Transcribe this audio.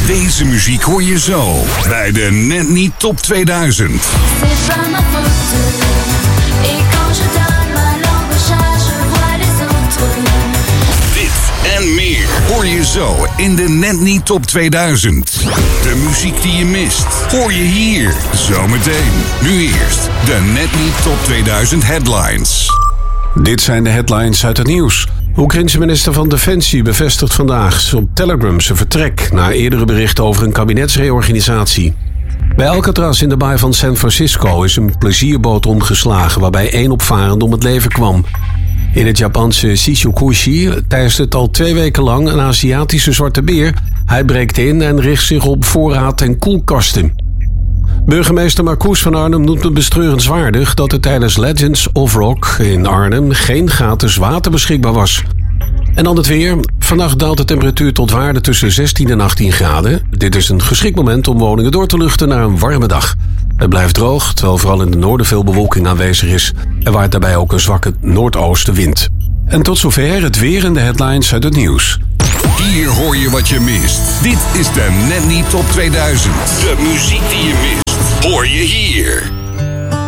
Deze muziek hoor je zo bij de Net Niet Top 2000. C'est pas ma faute. Et quand je donne ma langue au chat, je vois les autres. Dit en meer hoor je zo in de Net Niet Top 2000. De muziek die je mist hoor je hier zometeen. Nu eerst de Net Niet Top 2000 headlines. Dit zijn de headlines uit het nieuws. Oekraïense minister van Defensie bevestigt vandaag op Telegram zijn vertrek na eerdere berichten over een kabinetsreorganisatie. Bij Alcatraz in de baai van San Francisco is een plezierboot omgeslagen waarbij 1 opvarende om het leven kwam. In het Japanse Shichibukushi teist het al 2 weken lang een Aziatische zwarte beer. Hij breekt in en richt zich op voorraad en koelkasten. Burgemeester Marcoes van Arnhem noemt het bestreurenswaardig dat er tijdens Legends of Rock in Arnhem geen gratis water beschikbaar was. En dan het weer. Vannacht daalt de temperatuur tot waarde tussen 16 en 18 graden. Dit is een geschikt moment om woningen door te luchten naar een warme dag. Het blijft droog, terwijl vooral in het noorden veel bewolking aanwezig is. Er waait daarbij ook een zwakke noordoostenwind. En tot zover het weer en de headlines uit het nieuws. Hier hoor je wat je mist. Dit is de Net Niet Top 2000. De muziek die je mist hoor je hier.